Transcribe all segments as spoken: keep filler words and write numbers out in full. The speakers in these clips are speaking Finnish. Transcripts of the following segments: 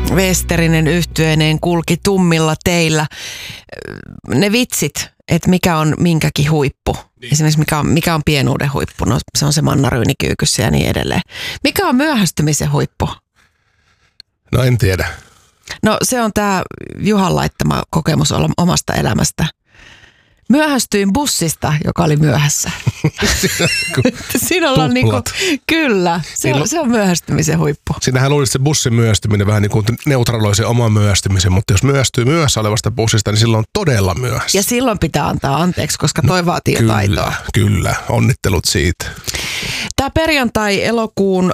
Westerinen yhtyeineen kulki tummilla teillä. Ne vitsit, että mikä on minkäkin huippu. Niin. Esimerkiksi mikä on, mikä on pienuuden huippu. No, se on se mannaryyni kyykyssä ja niin edelleen. Mikä on myöhästymisen huippu? No en tiedä. No se on tämä Juhan laittama kokemus omasta elämästä. Myöhästyin bussista, joka oli myöhässä. Siinä ollaan niinku, kyllä, se on, se on myöhästymisen huippu. Siinähän luulisi, että se bussin myöhästyminen vähän niin kuin neutraloi sen oman myöhästymisen, mutta jos myöhästyy myöhässä olevasta bussista, niin silloin on todella myöhässä. Ja silloin pitää antaa anteeksi, koska toi vaatii jo taitoa. Kyllä, onnittelut siitä. Tämä perjantai elokuun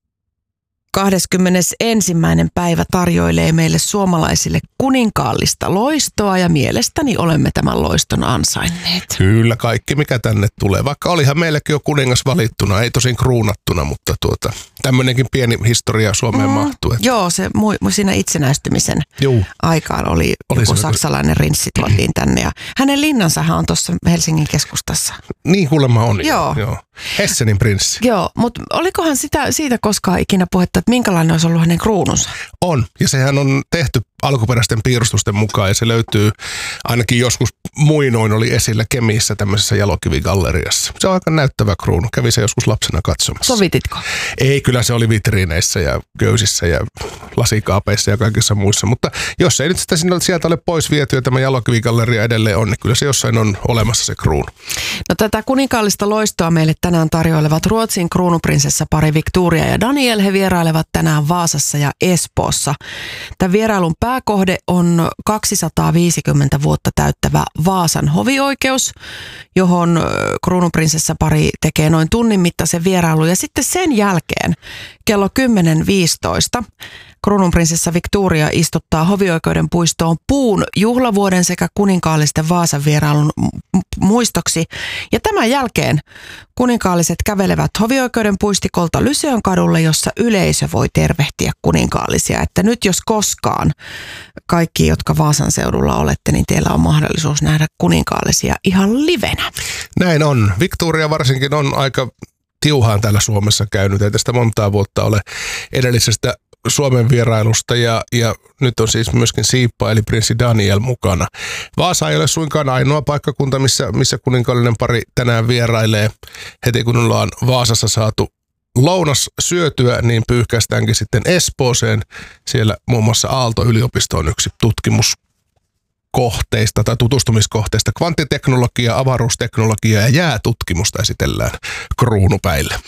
kahdeskymmenesensimmäinen päivä tarjoilee meille suomalaisille kuninkaallista loistoa ja mielestäni olemme tämän loiston ansainneet. Kyllä, kaikki mikä tänne tulee. Vaikka olihan meillekin jo kuningas valittuna, ei tosin kruunattuna, mutta tuota, tämmöinenkin pieni historia Suomeen mm, mahtuu. Että. Joo, se mu- siinä itsenäistymisen Juu. aikaan oli, oli joku saksalainen rinssi tuotiin tänne ja hänen linnansahan on tuossa Helsingin keskustassa. Niin kuulemma on. Joo. joo. Hessenin prinssi. Joo, mutta olikohan sitä, siitä koskaan ikinä puhetta, että minkälainen olisi ollut hänen kruununsa? On, ja sehän on tehty alkuperäisten piirustusten mukaan, ja se löytyy ainakin joskus muinoin oli esillä Kemissä tämmöisessä jalokivigalleriassa. Se on aika näyttävä kruunu, kävi se joskus lapsena katsomassa. Sovititko? Ei, kyllä se oli vitriineissä ja köysissä ja lasikaapeissa ja kaikissa muissa, mutta jos ei nyt sitä sieltä ole pois vietyä, tämä jalokivigalleria edelleen on, niin kyllä se jossain on olemassa se kruunu. No tätä kuninkaallista loistoa meille tänään tarjoilevat Ruotsin kruunuprinsessa pari Victoria ja Daniel. He vierailevat tänään Vaasassa ja Espoossa. Tämän vierailun pääkohde on kaksisataaviisikymmentä vuotta täyttävä Vaasan hovioikeus, johon kruununprinsessa pari tekee noin tunnin mittaisen vierailun. Ja sitten sen jälkeen kello kymmenen viisitoista kruununprinsessa Victoria istuttaa hovioikeuden puistoon puun juhlavuoden sekä kuninkaallisten Vaasan vierailun muistoksi. Ja tämän jälkeen kuninkaalliset kävelevät hovioikeuden puistikolta Lyseon kadulle, jossa yleisö voi tervehtiä kuninkaallisia. Että nyt jos koskaan kaikki, jotka Vaasan seudulla olette, niin teillä on mahdollisuus nähdä kuninkaallisia ihan livenä. Näin on. Victoria varsinkin on aika tiuhaan täällä Suomessa käynyt. Ei tästä montaa vuotta ole edellisestä Suomen vierailusta ja, ja nyt on siis myöskin Siippa eli prinssi Daniel mukana. Vaasa ei ole suinkaan ainoa paikkakunta, missä, missä kuninkaallinen pari tänään vierailee. Heti kun ollaan Vaasassa saatu lounas syötyä, niin pyyhkäistäänkin sitten Espooseen. Siellä muun muassa Aalto-yliopisto on yksi tutkimuskohteista tai tutustumiskohteista. Kvanttiteknologia, avaruusteknologia ja jäätutkimusta esitellään kruunupäille.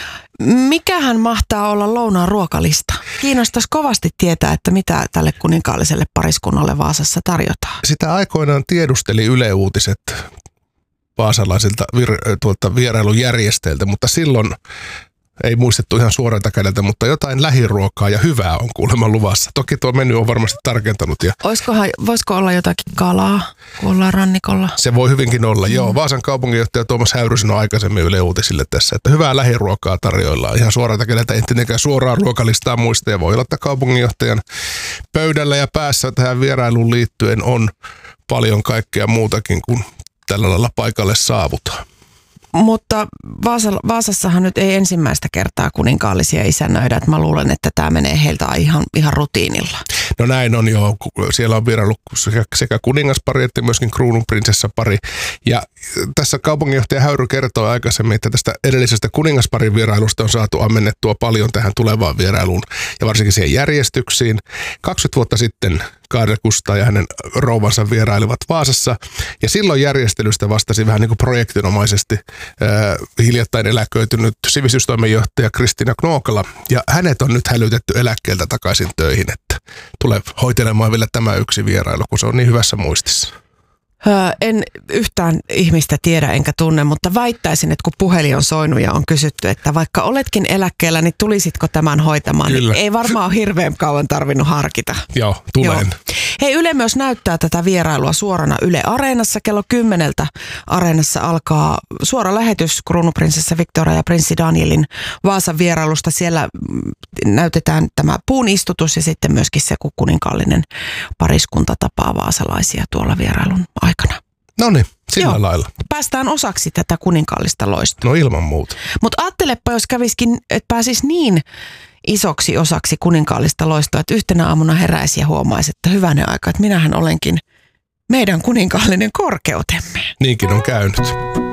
Mikähän mahtaa olla lounaan ruokalista? Kiinnostaisi kovasti tietää, että mitä tälle kuninkaalliselle pariskunnalle Vaasassa tarjotaan. Sitä aikoinaan tiedusteli Yle Uutiset vaasalaisilta vir- tuolta vierailujärjestäjiltä, mutta silloin ei muistettu ihan suoralta kädeltä, mutta jotain lähiruokaa ja hyvää on kuulemma luvassa. Toki tuo menu on varmasti tarkentanut. Ja Oiskohan, voisiko olla jotakin kalaa, kun ollaan rannikolla? Se voi hyvinkin olla, mm. joo. Vaasan kaupunginjohtaja Tuomas Häyry sanoi aikaisemmin Yle Uutisille tässä, että hyvää lähiruokaa tarjoillaan. Ihan suoralta kädeltä, ei tietenkään suoraan ruokalistaa muista. Ja voi olla, että kaupunginjohtajan pöydällä ja päässä tähän vierailuun liittyen on paljon kaikkea muutakin kuin tällä lailla paikalle saavutaan. Mutta Vaasa, Vaasassahan nyt ei ensimmäistä kertaa kuninkaallisia isännöidä, että mä luulen, että tämä menee heiltä ihan, ihan rutiinilla. No näin on jo. Siellä on vierailu sekä, sekä kuningaspari että myöskin kruununprinsessapari. Ja tässä kaupunginjohtaja Häyry kertoi aikaisemmin, että tästä edellisestä kuningasparin vierailusta on saatu ammennettua paljon tähän tulevaan vierailuun ja varsinkin siihen järjestyksiin. kaksikymmentä vuotta sitten Kaarle Kustaa ja hänen rouvansa vierailivat Vaasassa. Ja silloin järjestelystä vastasi vähän niin kuin projektinomaisesti äh, hiljattain eläköitynyt sivistystoimenjohtaja Kristiina Knookala. Ja hänet on nyt hälytetty eläkkeeltä takaisin töihin, että tulee hoitelemaan vielä tämä yksi vierailu, kun se on niin hyvässä muistissa. En yhtään ihmistä tiedä enkä tunne, mutta väittäisin, että kun puhelin on soinut ja on kysytty, että vaikka oletkin eläkkeellä, niin tulisitko tämän hoitamaan? Niin ei varmaan ole hirveän kauan tarvinnut harkita. Joo, tulen. Joo. Hei, Yle myös näyttää tätä vierailua suorana Yle Areenassa. Kello kymmeneltä Areenassa alkaa suora lähetys kruununprinsessa Victoria ja prinssi Danielin Vaasan vierailusta. Siellä näytetään tämä puun istutus ja sitten myöskin se, kun kuninkaallinen pariskunta tapaa vaasalaisia tuolla vierailun aikana. No niin, sillä Joo. lailla. Päästään osaksi tätä kuninkaallista loistoa. No ilman muuta. Mutta ajattelepa, jos käviskin, että pääsisi niin isoksi osaksi kuninkaallista loistoa, että yhtenä aamuna heräisi ja huomaisi, että hyvänen aika, että minähän olenkin meidän kuninkaallinen korkeutemme. Niinkin on käynyt.